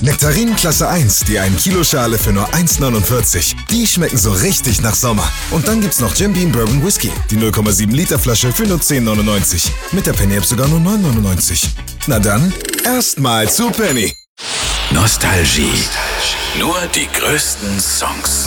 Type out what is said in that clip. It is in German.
Nektarinen Klasse 1, die 1 Kilo Schale für nur 1,49. Die schmecken so richtig nach Sommer. Und dann gibt's noch Jim Beam Bourbon Whisky, die 0,7 Liter Flasche für nur 10,99. Mit der Penny App sogar nur 9,99. Na dann, erstmal zu Penny. Nostalgie. Nur die größten Songs.